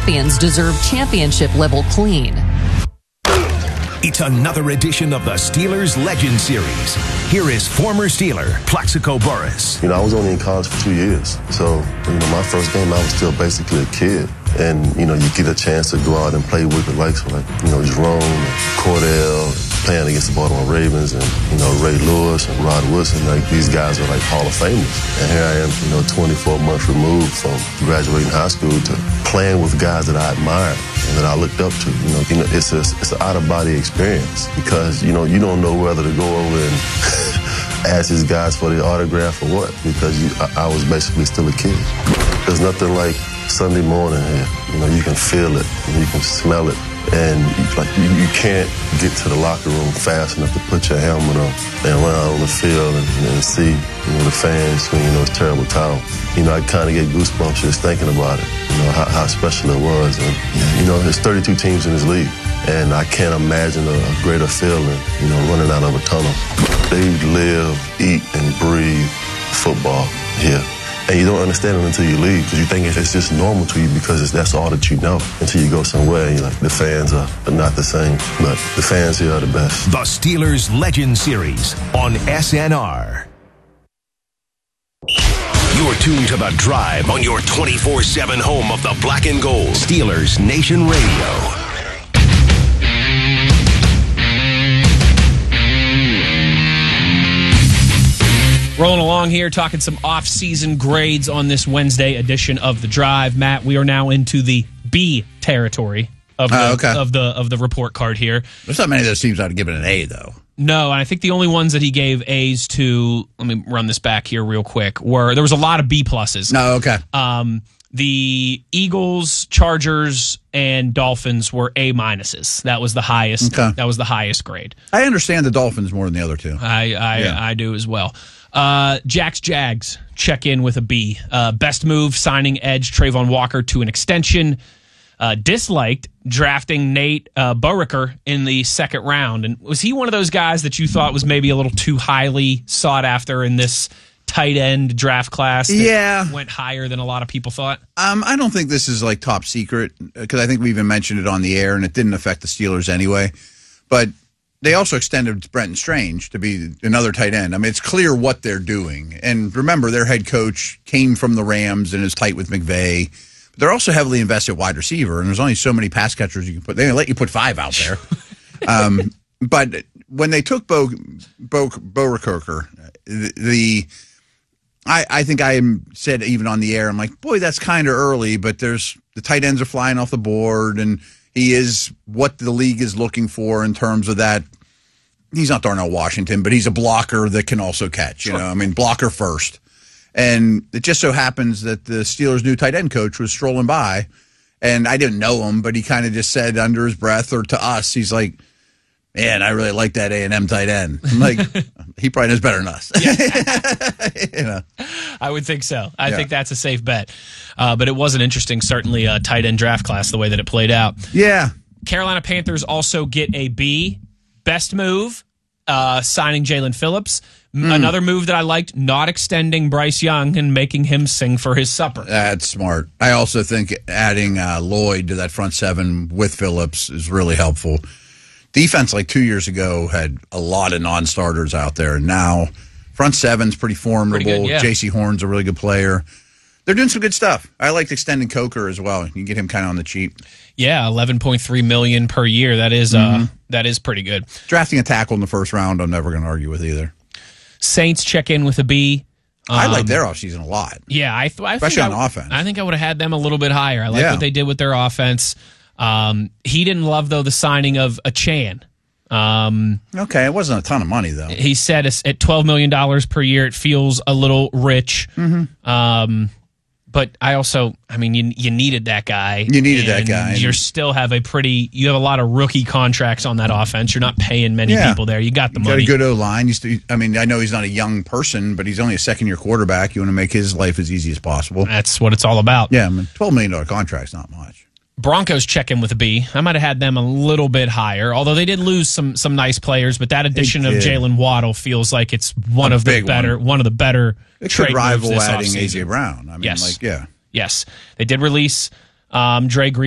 champions deserve championship-level clean. It's another edition of the Steelers Legend Series. Here is former Steeler Plaxico Burress. I was only in college for 2 years. So, my first game, I was still basically a kid. And, you get a chance to go out and play with the likes of, Jerome, Cordell, playing against the Baltimore Ravens, and, Ray Lewis and Rod Woodson. These guys are Hall of Famers. And here I am, 24 months removed from graduating high school to playing with guys that I admired and that I looked up to. It's an out-of-body experience because, you don't know whether to go over and ask these guys for the autograph or what, because I was basically still a kid. There's nothing like Sunday morning here. You can feel it, you can smell it, and you can't get to the locker room fast enough to put your helmet on and run out on the field and see the fans swinging those terrible towels. I kind of get goosebumps just thinking about it. How special it was, and there's 32 teams in this league, and I can't imagine a greater feeling. Running out of a tunnel. They live, eat, and breathe football here. And you don't understand it until you leave, because you think it's just normal to you because that's all that you know, until you go somewhere and you're like, the fans are not the same. But the fans here are the best. The Steelers Legend Series on SNR. You're tuned to The Drive on your 24/7 home of the black and gold. Steelers Nation Radio. Rolling along here, talking some off-season grades on this Wednesday edition of The Drive. Matt, we are now into the B territory of the report card here. There's not many of those teams I'd give it an A, though. No, and I think the only ones that he gave A's to, let me run this back here real quick, there was a lot of B pluses. No, okay. The Eagles, Chargers, and Dolphins were A minuses. That was the highest. Okay. That was the highest grade. I understand the Dolphins more than the other two. I do as well. Jags check in with a B. Best move, signing edge Trayvon Walker to an extension. Disliked drafting Nate Boerker in the second round. And was he one of those guys that you thought was maybe a little too highly sought after in this tight end draft class that went higher than a lot of people thought? I don't think this is top secret, because I think we even mentioned it on the air, and it didn't affect the Steelers anyway. But they also extended Brenton Strange to be another tight end. I mean, it's clear what they're doing. And remember, their head coach came from the Rams and is tight with McVay. But they're also heavily invested wide receiver, and there's only so many pass catchers you can put. They let you put 5 out there. But when they took Boerker, I think I said even on the air, I'm like, boy, that's kind of early, but the tight ends are flying off the board, and he is what the league is looking for in terms of that. He's not Darnell Washington, but he's a blocker that can also catch. Blocker first. And it just so happens that the Steelers' new tight end coach was strolling by, and I didn't know him, but he kind of just said under his breath, or to us, he's like, man, I really like that A&M tight end. I'm like, he probably knows better than us. I would think so. I think that's a safe bet. But it was an interesting, certainly, tight end draft class, the way that it played out. Yeah. Carolina Panthers also get a B. Best move, signing Jalen Phillips. Another move that I liked, not extending Bryce Young and making him sing for his supper. That's smart. I also think adding Lloyd to that front seven with Phillips is really helpful. Defense, 2 years ago, had a lot of non-starters out there, and now front seven's pretty formidable. Pretty good, yeah. J.C. Horn's a really good player. They're doing some good stuff. I liked extending Coker as well. You can get him kind of on the cheap. Yeah, $11.3 million per year. That is pretty good. Drafting a tackle in the first round, I'm never going to argue with either. Saints check in with a B. I like their offseason a lot. Yeah, especially on offense. I think I would have had them a little bit higher. I like what they did with their offense. He didn't love, though, the signing of Achane. Okay, it wasn't a ton of money, though. He said at $12 million per year, it feels a little rich. Mm-hmm. But I also, you needed that guy. You needed that guy. You still have you have a lot of rookie contracts on that offense. You're not paying many people there. You got the money. Got a good O-line. I know he's not a young person, but he's only a second-year quarterback. You want to make his life as easy as possible. That's what it's all about. Yeah, $12 million contract's not much. Broncos check in with a B. I might have had them a little bit higher, although they did lose some nice players. But that addition of Jalen Waddle feels like it's one of the better. It could rival adding A.J. Brown. Yes, they did release Dre Green.